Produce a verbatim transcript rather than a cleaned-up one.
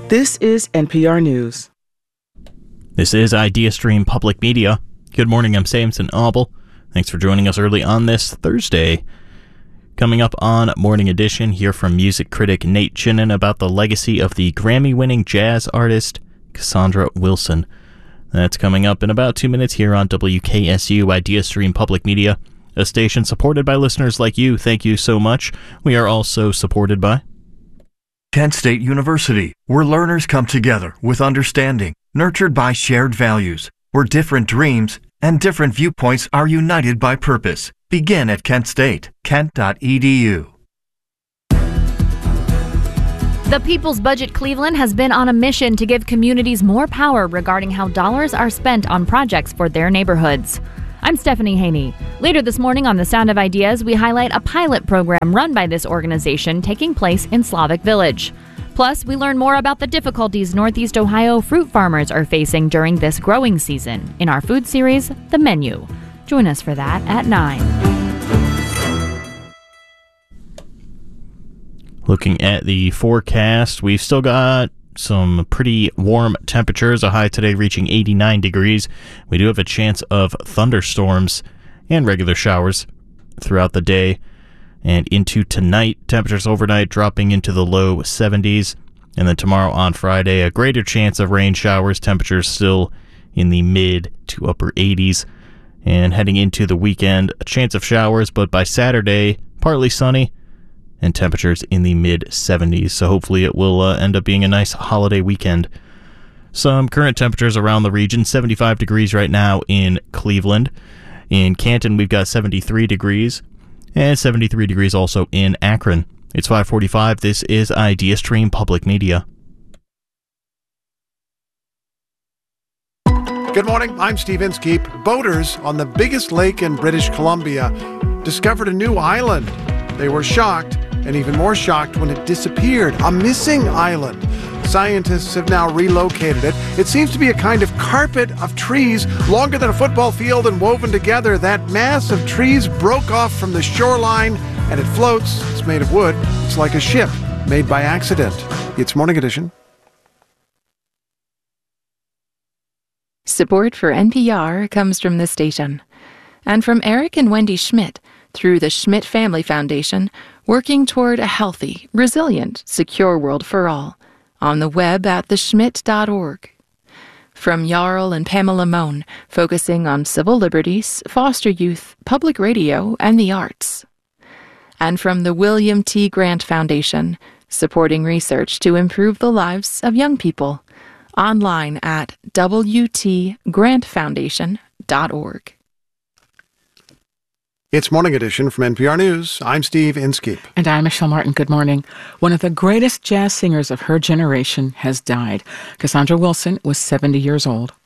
This is N P R News. This is IdeaStream Public Media. Good morning, I'm Samson Auble. Thanks for joining us early on this Thursday. Coming up on Morning Edition, hear from music critic Nate Chinen about the legacy of the Grammy-winning jazz artist Cassandra Wilson. That's coming up in about two minutes here on W K S U IdeaStream Public Media, a station supported by listeners like you. Thank you so much. We are also supported by Kent State University, where learners come together with understanding, nurtured by shared values, where different dreams and different viewpoints are united by purpose. Begin at Kent State, kent dot e d u. The People's Budget Cleveland has been on a mission to give communities more power regarding how dollars are spent on projects for their neighborhoods. I'm Stephanie Haney. Later this morning on The Sound of Ideas, we highlight a pilot program run by this organization taking place in Slavic Village. Plus, we learn more about the difficulties Northeast Ohio fruit farmers are facing during this growing season in our food series, The Menu. Join us for that at nine. Looking at the forecast, we've still got some pretty warm temperatures, a high today reaching eighty-nine degrees. We do have a chance of thunderstorms and regular showers throughout the day and into tonight. Temperatures overnight dropping into the low seventies. And then tomorrow on Friday, a greater chance of rain showers. Temperatures still in the mid to upper eighties. And heading into the weekend, a chance of showers, but by Saturday, partly sunny and temperatures in the mid seventies. So hopefully it will uh, end up being a nice holiday weekend. Some current temperatures around the region, seventy-five degrees right now in Cleveland. In Canton, we've got seventy-three degrees, and seventy-three degrees also in Akron. It's five forty-five. This is IdeaStream Public Media. Good morning, I'm Steve Inskeep. Boaters on the biggest lake in British Columbia discovered a new island. They were shocked, and even more shocked when it disappeared. A missing island. Scientists have now relocated it. It seems to be a kind of carpet of trees longer than a football field and woven together. That mass of trees broke off from the shoreline, and it floats. It's made of wood. It's like a ship made by accident. It's Morning Edition. Support for N P R comes from this station and from Eric and Wendy Schmidt through the Schmidt Family Foundation, working toward a healthy, resilient, secure world for all, on the web at the schmidt dot org. From Jarl and Pamela Mohn, focusing on civil liberties, foster youth, public radio, and the arts. And from the William T. Grant Foundation, supporting research to improve the lives of young people. Online at w t grant foundation dot org. It's Morning Edition from N P R News. I'm Steve Inskeep. And I'm Michelle Martin. Good morning. One of the greatest jazz singers of her generation has died. Cassandra Wilson was seventy years old.